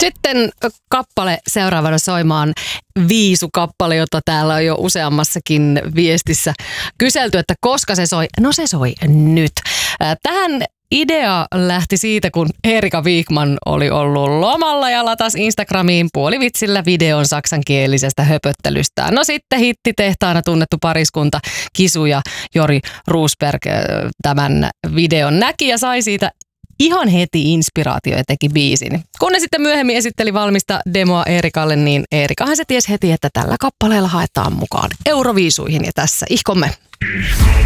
Sitten kappale seuraavana soimaan, Viisu-kappale, jota täällä on jo useammassakin viestissä kyselty, että koska se soi. No se soi nyt. Tähän idea lähti siitä, kun Erika Wigman oli ollut lomalla ja latasi Instagramiin puolivitsillä videon saksankielisestä höpöttelystään. No sitten hittitehtaana tunnettu pariskunta Kisu ja Jori Roosberg tämän videon näki ja sai siitä ihan heti inspiraatio ja teki biisin. Kun ne sitten myöhemmin esitteli valmista demoa Erikalle, niin Erikahan se tiesi heti, että tällä kappaleella haetaan mukaan Euroviisuihin ja tässä ihkomme.